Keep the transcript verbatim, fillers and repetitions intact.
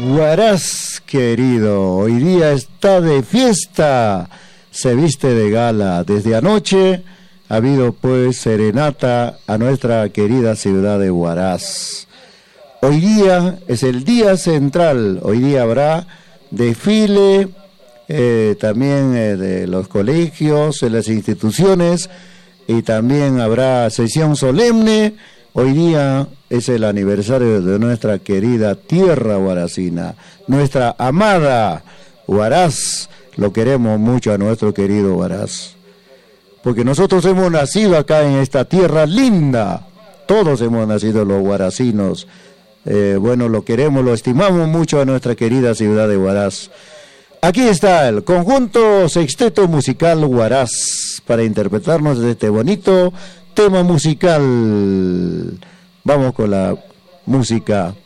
Huaraz querido, hoy día está de fiesta, se viste de gala. Desde anoche ha habido pues serenata a nuestra querida ciudad de Huaraz. Hoy día es el día central, hoy día habrá desfile eh, también eh, de los colegios, de las instituciones, y también habrá sesión solemne. Hoy día es el aniversario de nuestra querida tierra huaracina, nuestra amada Huaraz. Lo queremos mucho a nuestro querido Huaraz, porque nosotros hemos nacido acá en esta tierra linda. Todos hemos nacido los huaracinos. Eh, bueno, lo queremos, lo estimamos mucho a nuestra querida ciudad de Huaraz. Aquí está el conjunto sexteto musical Huaraz para interpretarnos de este bonito tema musical. Vamos con la música